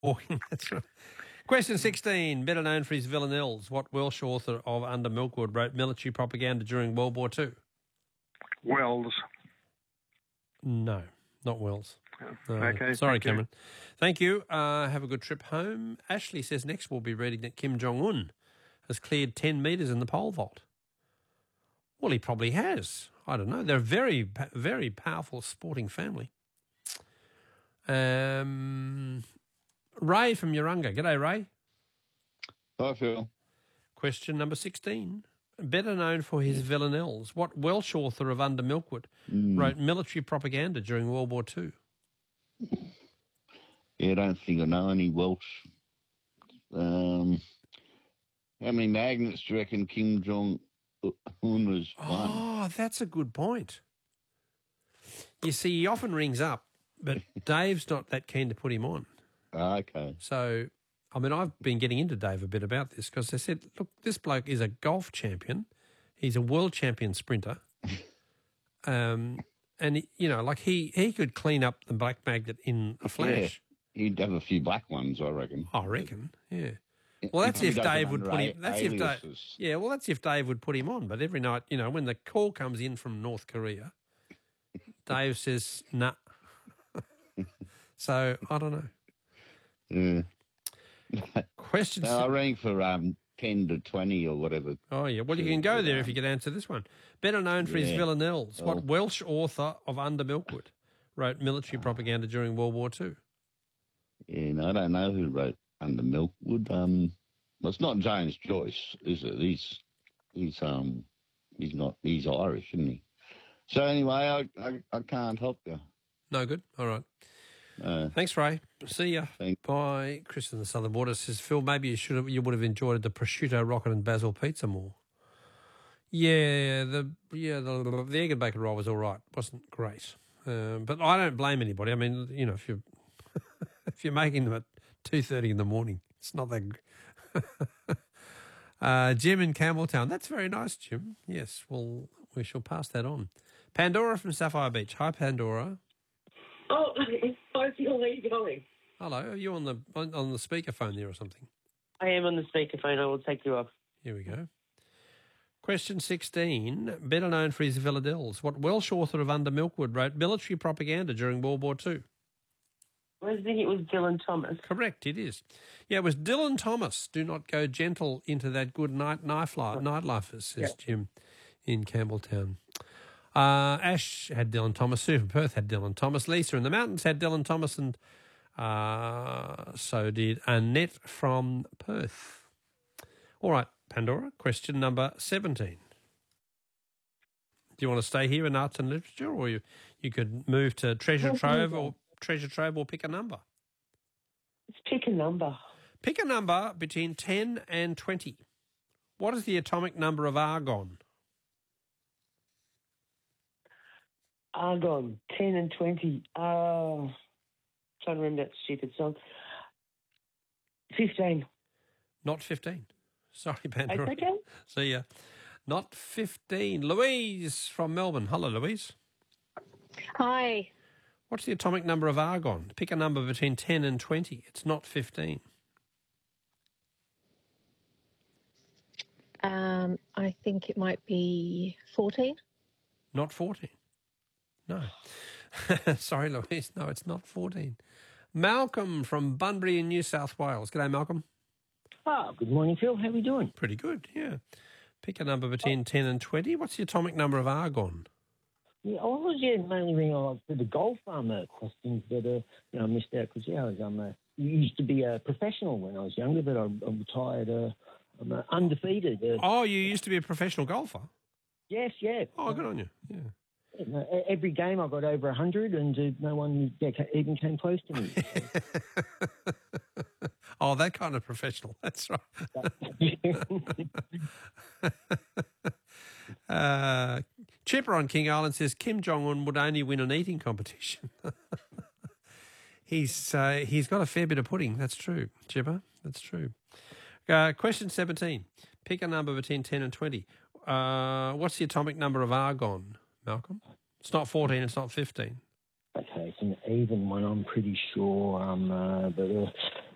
Walking, that's right. Question 16. Better known for his villanelles, what Welsh author of Under Milkwood wrote military propaganda during World War II? Wells. No, not Wells. No. Okay. Sorry, Cameron. Thank you. Have a good trip home. Ashley says next we'll be reading that Kim Jong-un has cleared 10 metres in the pole vault. Well, he probably has. I don't know. They're a very, very powerful sporting family. Ray from Urunga. G'day, Ray. Hi, Phil. Question number 16. Better known for his villanelles, what Welsh author of Under Milkwood wrote military propaganda during World War II? Yeah, I don't think I know any Welsh. How many magnets do you reckon Kim Jong-un has won? Oh, that's a good point. You see, he often rings up, but Dave's not that keen to put him on. Okay. So, I mean, I've been getting into Dave a bit about this because they said, look, this bloke is a golf champion. He's a world champion sprinter. And, you know, like he could clean up the black magnet in a flash. Yeah, he'd have a few black ones, I reckon. I reckon, yeah. Well, that's if Dave would put him. That's if Dave. Yeah, well, that's if Dave would put him on. But every night, you know, when the call comes in from North Korea, Dave says, "Nah." So I don't know. Yeah. Question. No, I rang for 10 to 20 or whatever. Oh yeah. Well, you can go there if you could answer this one. Better known for his villanelles, what Welsh author of Under Milkwood wrote military propaganda during World War II? Yeah, no, I don't know who wrote Under Milkwood. Well, it's not James Joyce, is it? He's not. He's Irish, isn't he? So anyway, I can't help you. No good. All right. Thanks, Ray. See ya. Thanks. Bye. Chris in the Southern Border says, Phil, maybe you would have enjoyed the prosciutto rocket and basil pizza more. Yeah, the egg and bacon roll was all right. Wasn't great, but I don't blame anybody. I mean, you know, if you're if you're making them at 2:30 in the morning, it's not that. Jim in Campbelltown. That's very nice, Jim. Yes, well, we shall pass that on. Pandora from Sapphire Beach. Hi, Pandora. Oh, hi, Phil. How are you going? Hello. Are you on the speakerphone there or something? I am on the speakerphone. I will take you off. Here we go. Question 16. Better known for his villanelles, what Welsh author of Under Milkwood wrote military propaganda during World War II? I think it was Dylan Thomas. Correct, it is. Yeah, it was Dylan Thomas. Do not go gentle into that good nightlife, says Jim in Campbelltown. Ash had Dylan Thomas. Sue from Perth had Dylan Thomas. Lisa in the mountains had Dylan Thomas, and so did Annette from Perth. All right, Pandora, question number 17. Do you want to stay here in arts and literature, or you could move to Treasure Trove or pick a number? Let's pick a number. Pick a number between 10 and 20. What is the atomic number of argon? Argon, 10 and 20. Trying to remember that stupid song. 15. Not 15. Sorry, Pandora. Okay. See ya. Not 15. Louise from Melbourne. Hello, Louise. Hi. What's the atomic number of argon? Pick a number between 10 and 20. It's not 15. I think it might be 14. Not 14. No. Sorry, Louise. No, it's not 14. Malcolm from Bunbury in New South Wales. G'day, Malcolm. Good morning, Phil. How are we doing? Pretty good, yeah. Pick a number between 10 and 20. What's the atomic number of argon? Yeah, I was mainly ringing for the golf questions, but I missed out because I was used to be a professional when I was younger, but I'm retired. I'm undefeated. You used to be a professional golfer? Yes, yeah. Oh, good on you. Yeah. Every game I got over 100, and no one even came close to me. Oh, that kind of professional. That's right. Chipper on King Island says Kim Jong-un would only win an eating competition. He's got a fair bit of pudding. That's true, Chipper. That's true. Question 17. Pick a number between 10 and 20. What's the atomic number of argon, Malcolm? It's not 14, it's not 15. Okay, it's an even one, I'm pretty sure. But